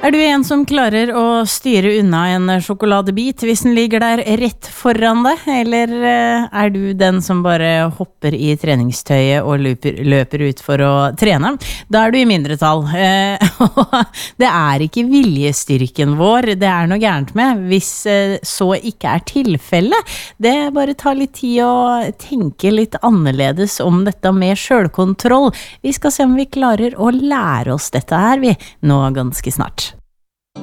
Du en som klarer å styre unna en sjokoladebit hvis den ligger der rett foran deg, eller du den som bare hopper i treningstøyet og løper ut for å trene? Da du i mindretall. Det ikke viljestyrken vår det noe gærent med, hvis så ikke tilfelle. Det bare ta litt tid å tenke litt annerledes om dette med selvkontroll. Vi skal se om vi klarer å lære oss dette her, vi, nå ganske snart.